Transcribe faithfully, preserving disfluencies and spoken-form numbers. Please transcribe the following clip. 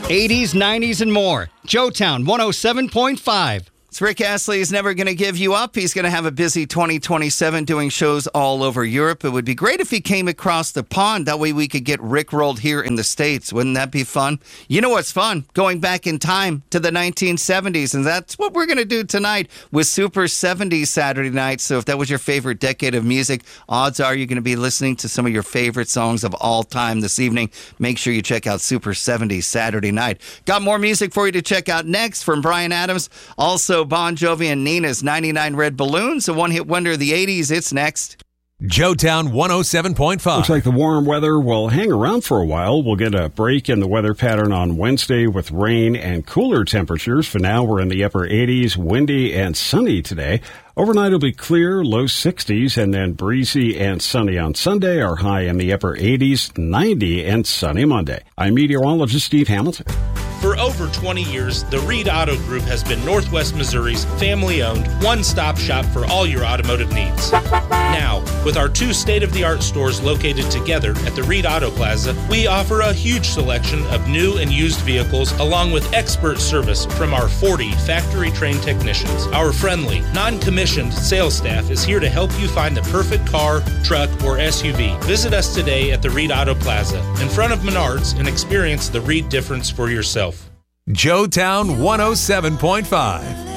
eighties, nineties, and more. Joetown one oh seven point five. So Rick Astley is never going to give you up. He's going to have a busy twenty twenty-seven doing shows all over Europe. It would be great if he came across the pond. That way we could get Rickrolled here in the States. Wouldn't that be fun? You know what's fun? Going back in time to the nineteen seventies. And that's what we're going to do tonight with Super seventies Saturday night. So if that was your favorite decade of music, odds are you're going to be listening to some of your favorite songs of all time this evening. Make sure you check out Super seventies Saturday night. Got more music for you to check out next from Bryan Adams. Also, Bon Jovi and Nina's ninety-nine Red Balloons, a one-hit wonder of the eighties. It's next. Joetown one oh seven point five. Looks like the warm weather will hang around for a while. We'll get a break in the weather pattern on Wednesday with rain and cooler temperatures. For now, we're in the upper eighties, windy and sunny today. Overnight it'll be clear, low sixties, and then breezy and sunny on Sunday. Our high in the upper eighties, ninety, and sunny Monday. I'm meteorologist Steve Hamilton. For over twenty years, the Reed Auto Group has been Northwest Missouri's family-owned, one-stop shop for all your automotive needs. Now, with our two state-of-the-art stores located together at the Reed Auto Plaza, we offer a huge selection of new and used vehicles along with expert service from our forty factory-trained technicians. Our friendly, non-commissioned sales staff is here to help you find the perfect car, truck, or S U V. Visit us today at the Reed Auto Plaza in front of Menards and experience the Reed difference for yourself. Joetown one oh seven point five.